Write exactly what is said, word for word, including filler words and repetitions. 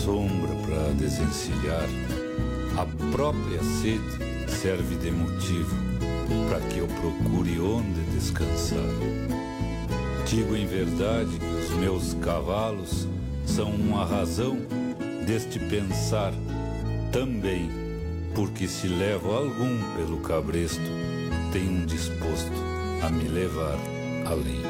sombra para desencilhar, a própria sede serve de motivo para que eu procure onde descansar. Digo em verdade que os meus cavalos são uma razão deste pensar também, porque se levo algum pelo cabresto, tem um disposto a me levar além.